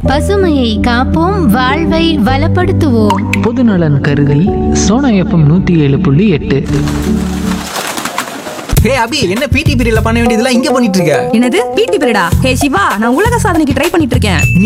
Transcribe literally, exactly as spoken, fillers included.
பசுமையை காப்போம், வாழ்வை வளப்படுத்துவோம். பொதுநலன் கருதி சோனா எஃப்எம் நூத்தி ஏழு புள்ளி எட்டு. ஹே அபி, என்ன பிடி பீரியட்ல பண்ண வேண்டியதெல்லாம் இங்க பண்ணிட்டு இருக்க? என்னது பிடி பீரியடா? ஹே சிவா, நான் உலக சாதனைக்கு ட்ரை பண்ணிட்டு இருக்கேன். நீ